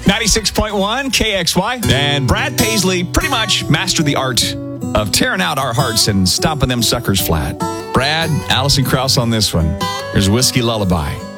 96.1 KXY. And Brad Paisley pretty much mastered the art of tearing out our hearts and stomping them suckers flat. Brad, Alison Krauss on this one. Here's Whiskey Lullaby.